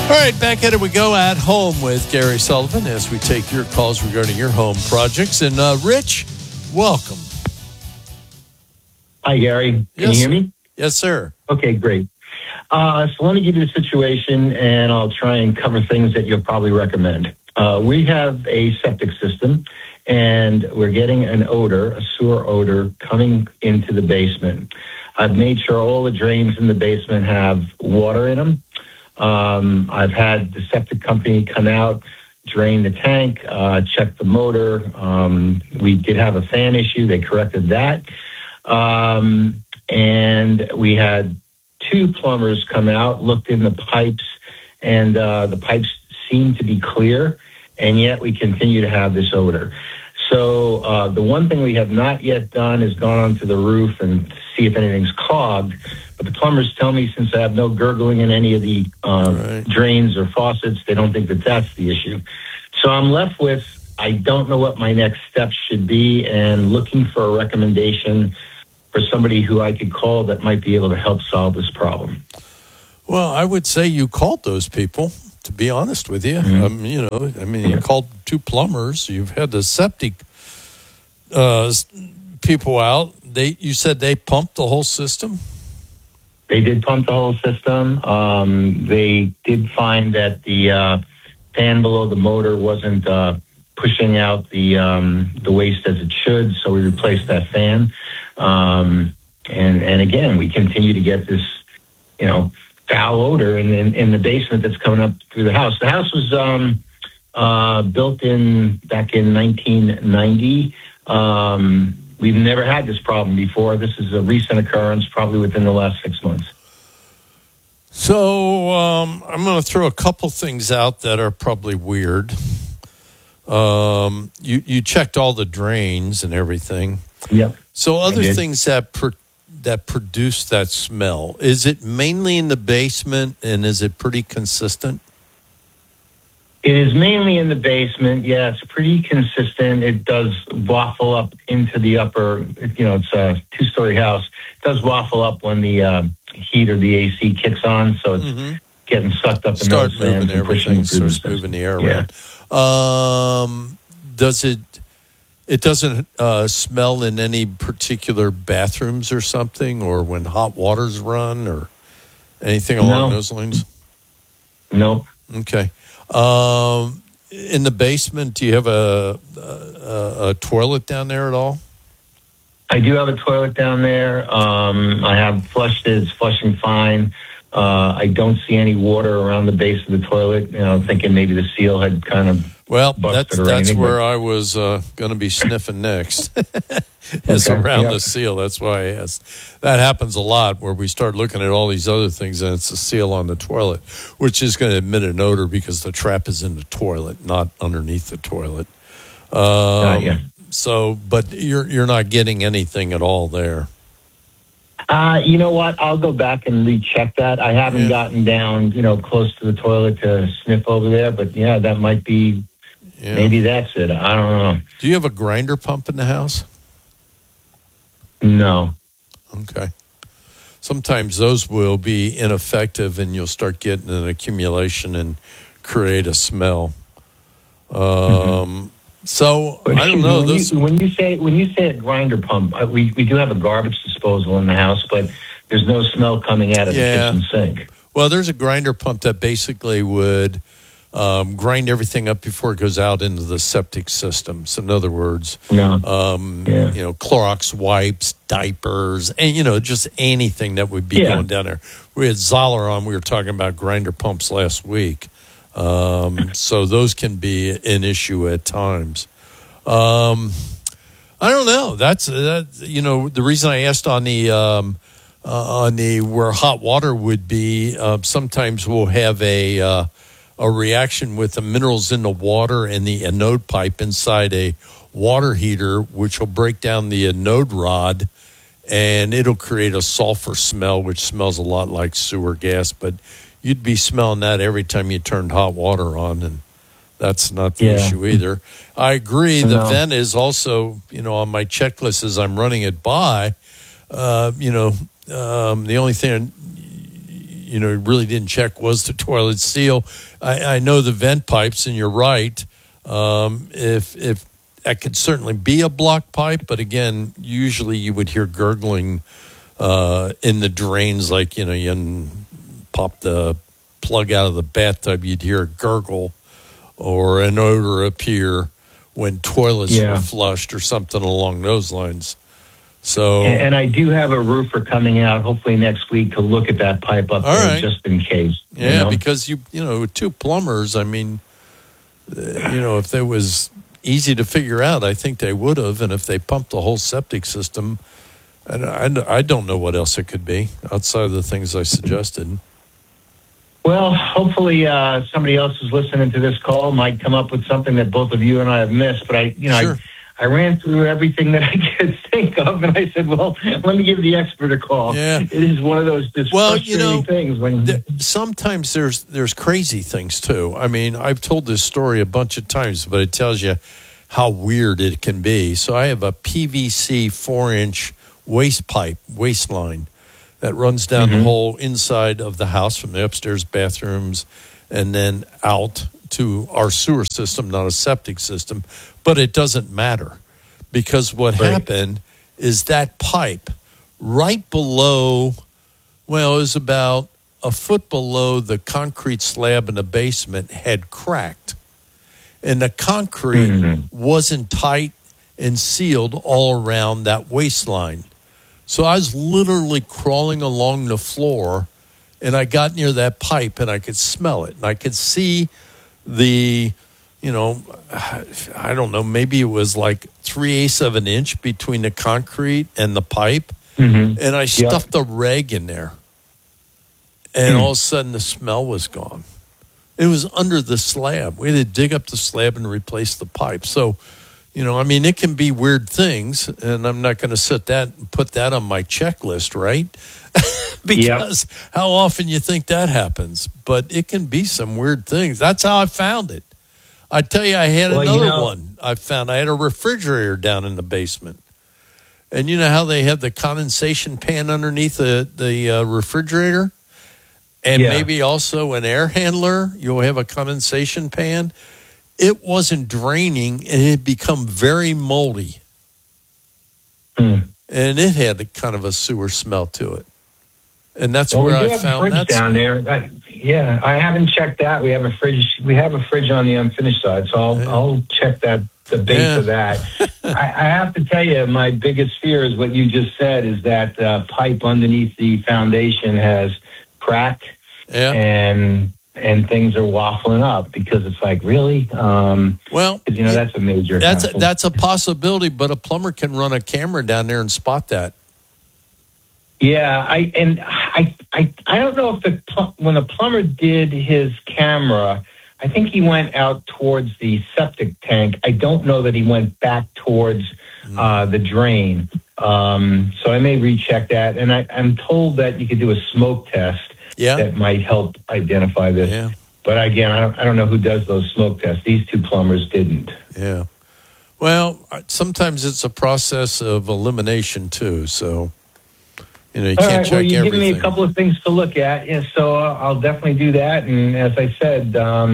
All right, back at it we go at home with Gary Sullivan as we take your calls regarding your home projects. And Rich, welcome. Hi, Gary. Can you hear me? Yes, sir. Okay, great. So let me give you the situation, and I'll try and cover things that you'll probably recommend. We have a septic system, and we're getting an odor, a sewer odor, coming into the basement. I've made sure all the drains in the basement have water in them. I've had the septic company come out, drain the tank, check the motor. We did have a fan issue. They corrected that. And we had 2 plumbers come out, looked in the pipes, and the pipes seemed to be clear, and yet we continue to have this odor. So the one thing we have not yet done is gone onto the roof and see if anything's clogged. But the plumbers tell me since I have no gurgling in any of the drains or faucets, they don't think that that's the issue. So I'm left with, I don't know what my next steps should be, and looking for a recommendation for somebody who I could call that might be able to help solve this problem. Well, I would say you called those people, to be honest with you. Mm-hmm. You called 2 plumbers. You've had the septic people out. You said they pumped the whole system? They did pump the whole system. They did find that the fan below the motor wasn't pushing out the waste as it should, so we replaced that fan. And again, we continue to get this, foul odor in the basement that's coming up through the house. The house was built back in 1990. We've never had this problem before. This is a recent occurrence, probably within the last 6 months. So I'm going to throw a couple things out that are probably weird. You checked all the drains and everything. Yep. So other things that produce that smell, is it mainly in the basement, and is it pretty consistent? It is mainly in the basement. Yeah, it's pretty consistent. It does waffle up into the upper, it's a 2-story house. It does waffle up when the heat or the AC kicks on, so it's getting sucked up in those fans and pushing through moving the air around. It doesn't smell in any particular bathrooms or something, or when hot waters run, or anything along those lines? No. Okay. In the basement, do you have a toilet down there at all? I do have a toilet down there. I have flushed it. It's flushing fine. I don't see any water around the base of the toilet. Thinking maybe the seal had kind of busted that's where I was going to be sniffing next. Is around the seal. That's why I asked. That happens a lot where we start looking at all these other things and it's a seal on the toilet, which is going to emit an odor because the trap is in the toilet, not underneath the toilet. So, but you're not getting anything at all there. You know what? I'll go back and recheck that. I haven't gotten down, close to the toilet to sniff over there, but that might be. Maybe that's it. I don't know. Do you have a grinder pump in the house? No. Okay. Sometimes those will be ineffective and you'll start getting an accumulation and create a smell. So I don't know. When you say a grinder pump, we do have a garbage disposal in the house, but there's no smell coming out of the kitchen sink. Well, there's a grinder pump that basically would grind everything up before it goes out into the septic system. So in other words, Clorox wipes, diapers, and, just anything that would be going down there. We had Zoller on. We were talking about grinder pumps last week. So those can be an issue at times. I don't know. That's the reason I asked on the where hot water would be. Sometimes we'll have a reaction with the minerals in the water and the anode pipe inside a water heater, which will break down the anode rod, and it'll create a sulfur smell, which smells a lot like sewer gas. But you'd be smelling that every time you turned hot water on, and that's not the issue either. I agree. The vent is also, on my checklist as I'm running it by, the only thing really didn't check was the toilet seal. I know the vent pipes, and you're right. If that could certainly be a blocked pipe, but again, usually you would hear gurgling in the drains, like you pop the plug out of the bathtub, you'd hear a gurgle or an odor appear when toilets were flushed or something along those lines. So, and I do have a roofer coming out hopefully next week to look at that pipe up there just in case. Yeah, because with two plumbers, I mean, if it was easy to figure out, I think they would have. And if they pumped the whole septic system, I don't know what else it could be outside of the things I suggested. Well, hopefully somebody else who's listening to this call might come up with something that both of you and I have missed. But I ran through everything that I could think of, and I said, well, let me give the expert a call. Yeah. It is one of those frustrating things. Sometimes there's crazy things, too. I mean, I've told this story a bunch of times, but it tells you how weird it can be. So I have a PVC 4-inch waste line that runs down the whole inside of the house from the upstairs bathrooms and then out to our sewer system, not a septic system. But it doesn't matter because what happened is that pipe right below, it was about a foot below the concrete slab in the basement had cracked. And the concrete wasn't tight and sealed all around that waistline. So I was literally crawling along the floor, and I got near that pipe, and I could smell it. And I could see the, I don't know, maybe it was like 3/8 of an inch between the concrete and the pipe. And I stuffed the rag in there. And all of a sudden, the smell was gone. It was under the slab. We had to dig up the slab and replace the pipe. So, it can be weird things, and I'm not going to put that on my checklist, right? Because how often you think that happens. But it can be some weird things. That's how I found it. I tell you, I had another one I found. I had a refrigerator down in the basement. And you know how they have the condensation pan underneath the refrigerator? And maybe also an air handler. You'll have a condensation pan. It wasn't draining, and it had become very moldy. And it had kind of a sewer smell to it. And that's where I found that down there. I haven't checked that. We have a fridge. We have a fridge on the unfinished side, so I'll check that. The base of that. I have to tell you, my biggest fear is what you just said. Is that pipe underneath the foundation has cracked, and things are waffling up because it's like really. That's a major. That's a possibility, but a plumber can run a camera down there and spot that. Yeah, I don't know if when the plumber did his camera, I think he went out towards the septic tank. I don't know that he went back towards the drain. So I may recheck that. And I'm told that you could do a smoke test that might help identify this. Yeah. But again, I don't know who does those smoke tests. These two plumbers didn't. Yeah. Well, sometimes it's a process of elimination too. So. You can't check everything. You give me a couple of things to look at, so I'll definitely do that. And as I said,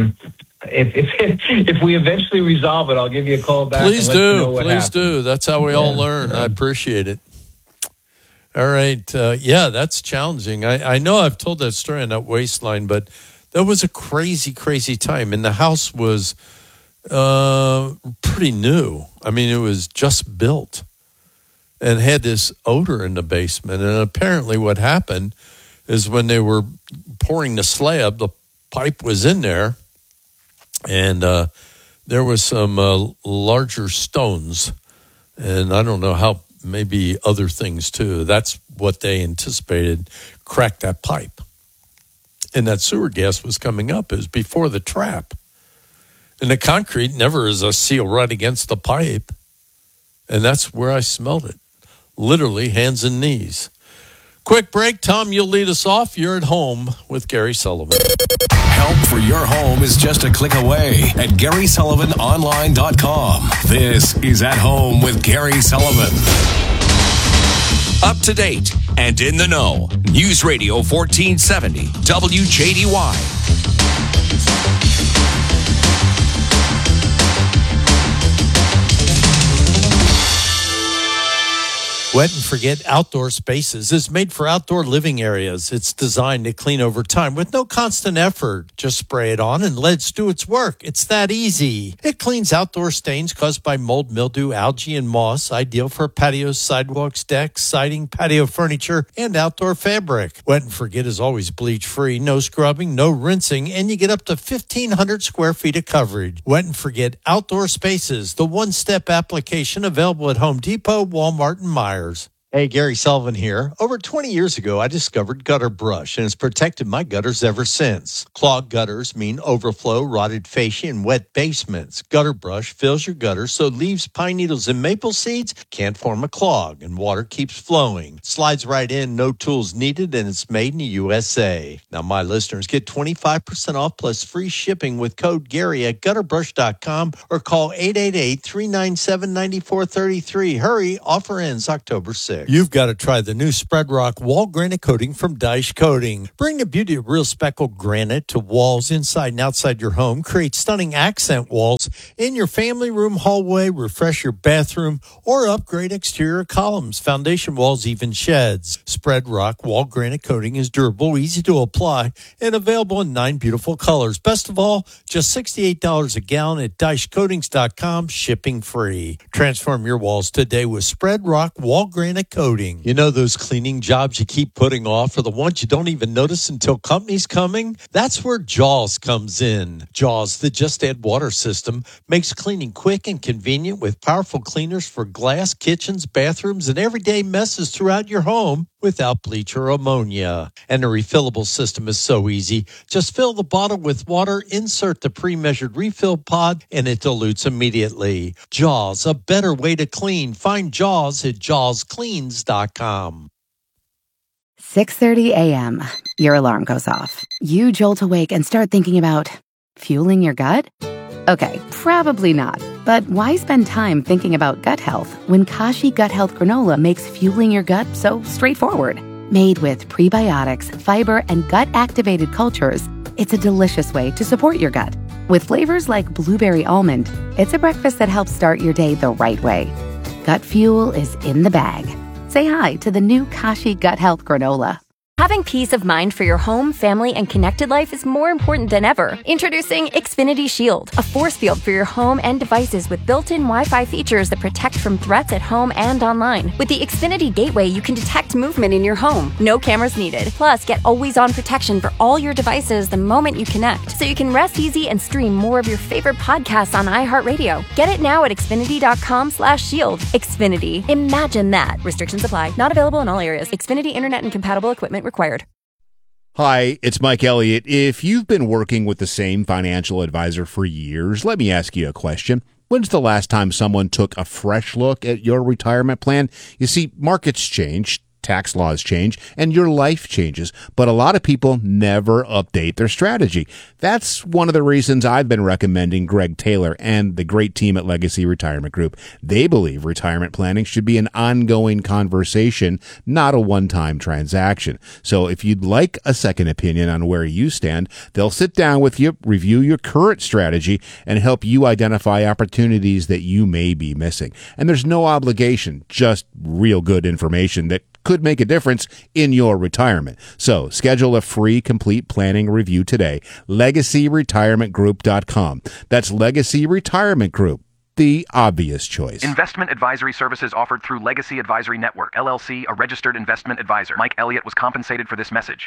if we eventually resolve it, I'll give you a call back. Please do. That's how we all learn. I appreciate it. All right. That's challenging. I know I've told that story on that waistline, but that was a crazy, crazy time. And the house was pretty new. I mean, it was just built. And had this odor in the basement. And apparently what happened is when they were pouring the slab, the pipe was in there, and there was some larger stones. And I don't know how, maybe other things too. That's what they anticipated cracked that pipe. And that sewer gas was coming up. It was before the trap. And the concrete never is a seal right against the pipe. And that's where I smelled it. Literally hands and knees. Quick break. Tom, you'll lead us off. You're at home with Gary Sullivan. Help for your home is just a click away at GarySullivanOnline.com. This is At Home with Gary Sullivan. Up to date, and in the know. News Radio 1470 WJDY. Wet and Forget Outdoor Spaces is made for outdoor living areas. It's designed to clean over time with no constant effort. Just spray it on and let it do its work. It's that easy. It cleans outdoor stains caused by mold, mildew, algae, and moss. Ideal for patios, sidewalks, decks, siding, patio furniture, and outdoor fabric. Wet and Forget is always bleach-free, no scrubbing, no rinsing, and you get up to 1,500 square feet of coverage. Wet and Forget Outdoor Spaces, the one-step application available at Home Depot, Walmart, and Meijer. Hey, Gary Sullivan here. Over 20 years ago, I discovered Gutter Brush, and it's protected my gutters ever since. Clogged gutters mean overflow, rotted fascia, and wet basements. Gutter Brush fills your gutters so leaves, pine needles, and maple seeds can't form a clog, and water keeps flowing. Slides right in, no tools needed, and it's made in the USA. Now, my listeners get 25% off plus free shipping with code Gary at gutterbrush.com or call 888-397-9433. Hurry, offer ends October 6th. You've got to try the new Spread Rock Wall Granite Coating from Dyche Coating. Bring the beauty of real speckled granite to walls inside and outside your home. Create stunning accent walls in your family room, hallway, refresh your bathroom, or upgrade exterior columns, foundation walls, even sheds. Spread Rock Wall Granite Coating is durable, easy to apply, and available in 9 beautiful colors. Best of all, just $68 a gallon at DycheCoatings.com, shipping free. Transform your walls today with Spread Rock Wall Granite Coating. You know those cleaning jobs you keep putting off, or the ones you don't even notice until company's coming? That's where Jaws comes in. Jaws, the Just Add Water system, makes cleaning quick and convenient with powerful cleaners for glass, kitchens, bathrooms, and everyday messes throughout your home without bleach or ammonia. And the refillable system is so easy. Just fill the bottle with water, insert the pre-measured refill pod, and it dilutes immediately. Jaws, a better way to clean. Find Jaws at jawscleans.com. 6:30 a.m. Your alarm goes off. You jolt awake and start thinking about fueling your gut? Okay, probably not. But why spend time thinking about gut health when Kashi Gut Health Granola makes fueling your gut so straightforward? Made with prebiotics, fiber, and gut-activated cultures, it's a delicious way to support your gut. With flavors like blueberry almond, it's a breakfast that helps start your day the right way. Gut fuel is in the bag. Say hi to the new Kashi Gut Health Granola. Having peace of mind for your home, family, and connected life is more important than ever. Introducing Xfinity Shield, a force field for your home and devices with built-in Wi-Fi features that protect from threats at home and online. With the Xfinity Gateway, you can detect movement in your home. No cameras needed. Plus, get always-on protection for all your devices the moment you connect, so you can rest easy and stream more of your favorite podcasts on iHeartRadio. Get it now at Xfinity.com/shield. Xfinity. Imagine that. Restrictions apply. Not available in all areas. Xfinity Internet and compatible equipment required. Hi, it's Mike Elliott. If you've been working with the same financial advisor for years, let me ask you a question. When's the last time someone took a fresh look at your retirement plan? You see, markets change, tax laws change, and your life changes, but a lot of people never update their strategy. That's one of the reasons I've been recommending Greg Taylor and the great team at Legacy Retirement Group. They believe retirement planning should be an ongoing conversation, not a one-time transaction. So if you'd like a second opinion on where you stand, they'll sit down with you, review your current strategy, and help you identify opportunities that you may be missing. And there's no obligation, just real good information that could make a difference in your retirement. So schedule a free complete planning review today. LegacyRetirementGroup.com. That's Legacy Retirement Group, the obvious choice. Investment advisory services offered through Legacy Advisory Network, LLC, a registered investment advisor. Mike Elliott was compensated for this message.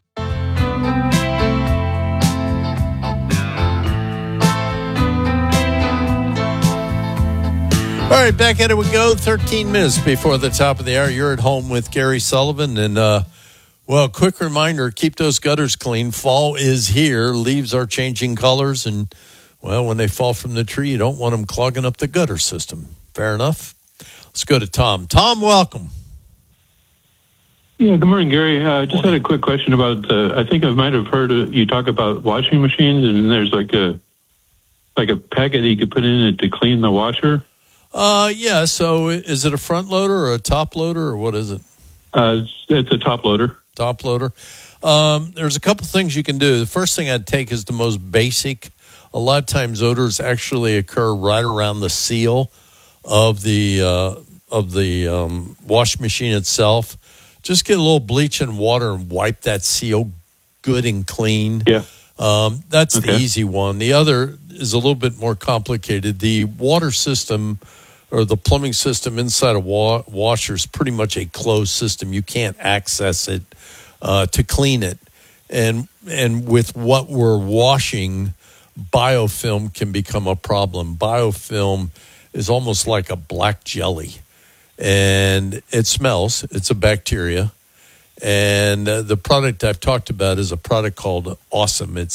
All right, back at it we go. 13 minutes before the top of the hour. You're at home with Gary Sullivan. And, well, quick reminder, keep those gutters clean. Fall is here. Leaves are changing colors. And, well, when they fall from the tree, you don't want them clogging up the gutter system. Fair enough? Let's go to Tom. Tom, welcome. Yeah, good morning, Gary. Just had a quick question about, I think I might have heard you talk about washing machines, and there's like a packet that you could put in it to clean the washer. Yeah, so is it a front loader or a top loader, or what is it? It's a top loader. Top loader. There's a couple things you can do. The first thing I'd take is the most basic. A lot of times odors actually occur right around the seal of the wash machine itself. Just get a little bleach and water and wipe that seal good and clean. Yeah. That's the easy one. The other is a little bit more complicated. The water system or the plumbing system inside a washer is pretty much a closed system. You can't access it to clean it. And with what we're washing, biofilm can become a problem. Biofilm is almost like a black jelly, and it smells. It's a bacteria. And the product I've talked about is a product called Awesome. It's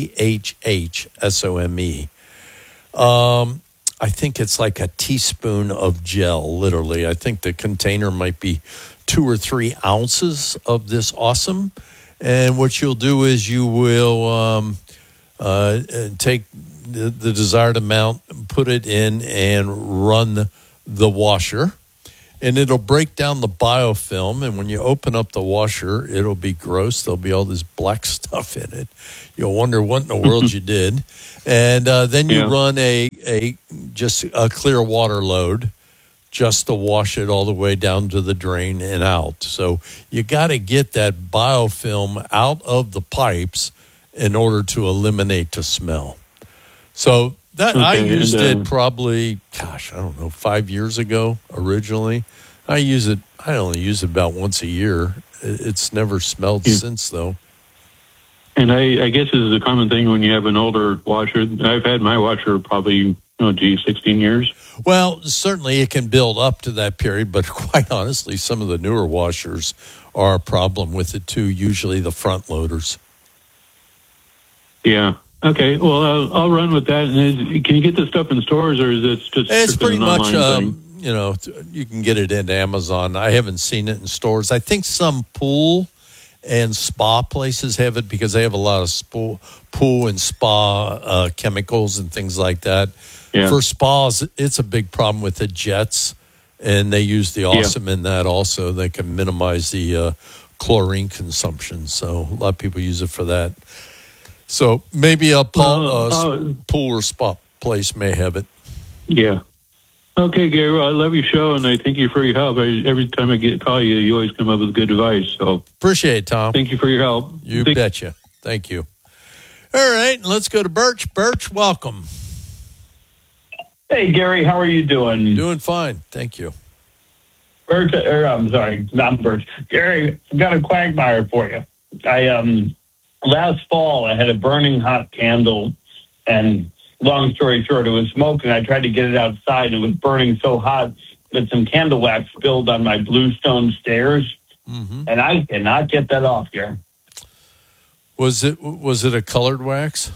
AHHSOME. I think it's like a teaspoon of gel, literally. I think the container might be 2 or 3 ounces of this Awesome. And what you'll do is you will take the desired amount, put it in, and run the washer. And it'll break down the biofilm. And when you open up the washer, it'll be gross. There'll be all this black stuff in it. You'll wonder what in the world you did. And then you run just a clear water load just to wash it all the way down to the drain and out. So you got to get that biofilm out of the pipes in order to eliminate the smell. So that I used it probably, I don't know, 5 years ago originally. I only use it about once a year. It's never smelled since, though. And I guess this is a common thing when you have an older washer. I've had my washer probably, 16 years. Well, certainly it can build up to that period, but quite honestly, some of the newer washers are a problem with it too, usually the front loaders. Yeah. Okay, well, I'll run with that. And can you get this stuff in stores, or is it just it's pretty much, thing? You can get it in Amazon. I haven't seen it in stores. I think some pool and spa places have it because they have a lot of pool and spa chemicals and things like that. Yeah. For spas, it's a big problem with the jets, and they use the Awesome in that also. They can minimize the chlorine consumption, so a lot of people use it for that. So maybe a pool or spa place may have it. Yeah. Okay, Gary, well, I love your show, and I thank you for your help. Every time I call you, you always come up with good advice. So appreciate it, Tom. Thank you for your help. You betcha. Thank you. All right, let's go to Birch. Birch, welcome. Hey, Gary, how are you doing? Doing fine. Thank you. Birch, I'm sorry, not Birch. Gary, I've got a quagmire for you. Last fall, I had a burning hot candle, and long story short, it was smoking. I tried to get it outside, and it was burning so hot that some candle wax spilled on my bluestone stairs, and I cannot get that off here. Was it a colored wax?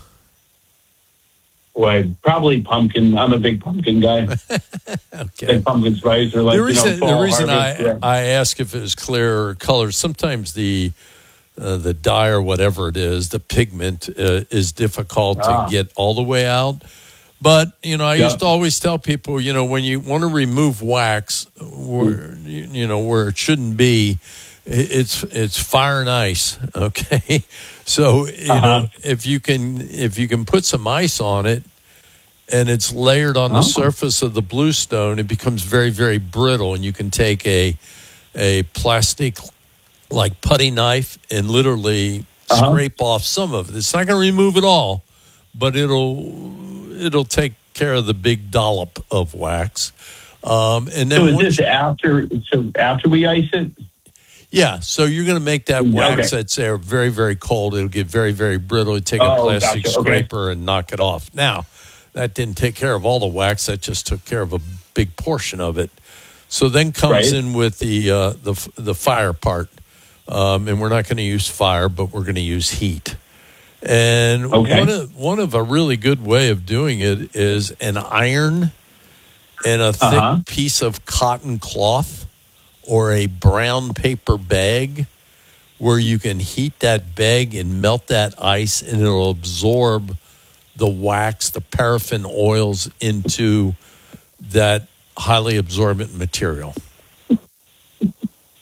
Well, probably pumpkin. I'm a big pumpkin guy. Okay. Like pumpkin spice or like the reason harvest, I ask if it was clear or color, sometimes the dye or whatever it is, the pigment is difficult to get all the way out. But, I used to always tell people, when you want to remove wax where it shouldn't be, it's fire and ice. Okay. So, if you can put some ice on it and it's layered on the surface of the bluestone, it becomes very, very brittle, and you can take a plastic like putty knife and literally scrape off some of it. It's not going to remove it all, but it'll take care of the big dollop of wax. And then so is this after we ice it? Yeah, so you're going to make that wax that's there very, very cold. It'll get very, very brittle. You take a plastic scraper and knock it off. Now, that didn't take care of all the wax. That just took care of a big portion of it. So then comes in with the fire part. And we're not going to use fire, but we're going to use heat. And one of a really good way of doing it is an iron and a thick piece of cotton cloth or a brown paper bag, where you can heat that bag and melt that ice, and it'll absorb the wax, the paraffin oils into that highly absorbent material.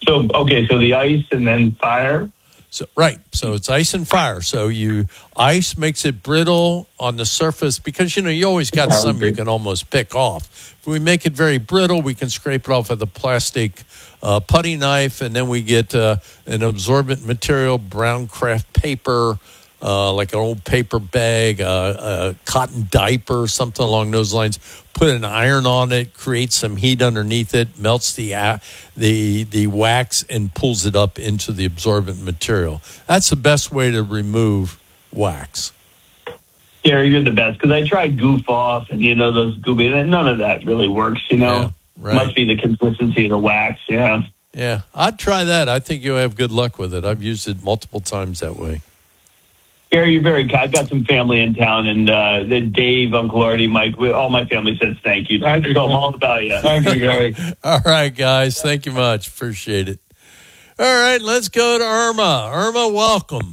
So the ice and then fire. So it's ice and fire. So ice makes it brittle on the surface because you always got some you can almost pick off. If we make it very brittle, we can scrape it off with a plastic putty knife, and then we get an absorbent material, brown craft paper, like an old paper bag, a cotton diaper, something along those lines. Put an iron on it, create some heat underneath it, melts the wax, and pulls it up into the absorbent material. That's the best way to remove wax. Gary, you're the best, because I tried Goof Off and those Gooby, and none of that really works. Yeah, right. Must be the consistency of the wax. Yeah. Yeah, I'd try that. I think you'll have good luck with it. I've used it multiple times that way. Gary, you're very kind. I've got some family in town, and Dave, Uncle Artie, Mike, all my family says thank you. I know all about you. Thank you, Gary. All right, guys. Thank you much. Appreciate it. All right, let's go to Irma. Irma, welcome.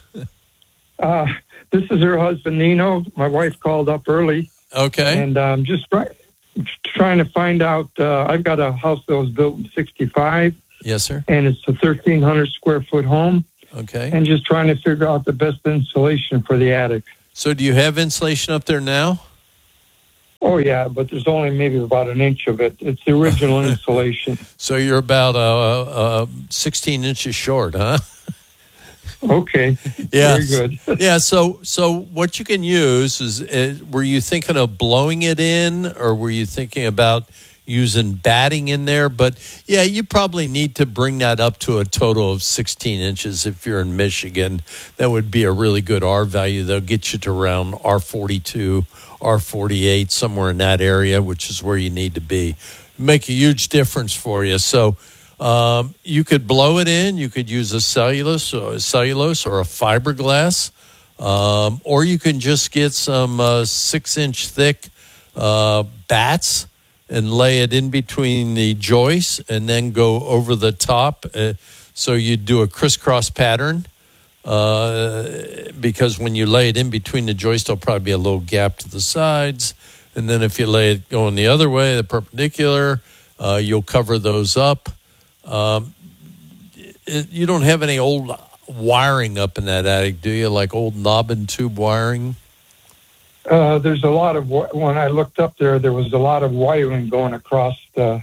This is her husband, Nino. My wife called up early. Okay. And I'm just trying to find out. I've got a house that was built in 1965. Yes, sir. And it's a 1,300 square foot home. Okay. And just trying to figure out the best insulation for the attic. So do you have insulation up there now? Oh, yeah, but there's only maybe about an inch of it. It's the original insulation. So you're about 16 inches short, huh? Okay. Yes. Very good. Yeah, so what you can use is, were you thinking of blowing it in, or were you thinking about using batting in there? But yeah, you probably need to bring that up to a total of 16 inches if you're in Michigan. That would be a really good R value. They'll get you to around R42, R48, somewhere in that area, which is where you need to be. Make a huge difference for you. So you could blow it in. You could use a cellulose or a fiberglass, or you can just get some 6-inch thick bats and lay it in between the joists and then go over the top. So you do a crisscross pattern because when you lay it in between the joists, there'll probably be a little gap to the sides. And then if you lay it going the other way, the perpendicular, you'll cover those up. You don't have any old wiring up in that attic, do you? Like old knob and tube wiring? There's a lot of, when I looked up there was a lot of wiring going across,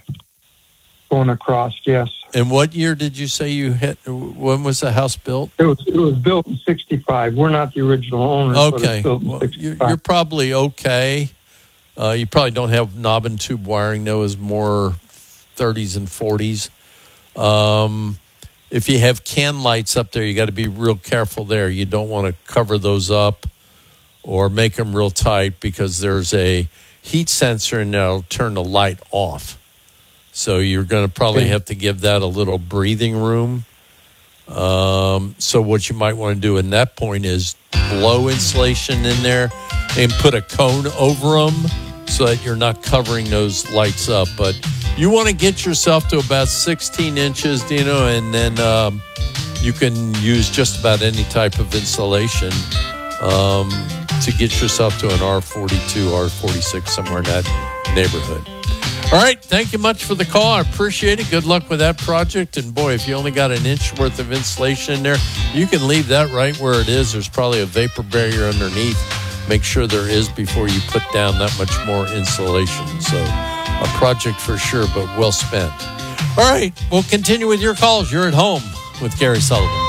yes. And what year did you say you hit? When was the house built? It was built in 1965. We're not the original owners. Okay. But it's built in You're probably okay. You probably don't have knob and tube wiring. That was more 30s and 40s. If you have can lights up there, you got to be real careful there. You don't want to cover those up or make them real tight because there's a heat sensor and that'll turn the light off. So you're going to probably have to give that a little breathing room. So what you might want to do in that point is blow insulation in there and put a cone over them so that you're not covering those lights up. But you want to get yourself to about 16 inches, Dino, and then you can use just about any type of insulation to get yourself to an R42, R46, somewhere in that neighborhood. All right, thank you much for the call. I appreciate it. Good luck with that project. And boy, if you only got an inch worth of insulation in there, you can leave that right where it is. There's probably a vapor barrier underneath. Make sure there is before you put down that much more insulation. So a project for sure, but well spent. All right, we'll continue with your calls. You're at home with Gary Sullivan.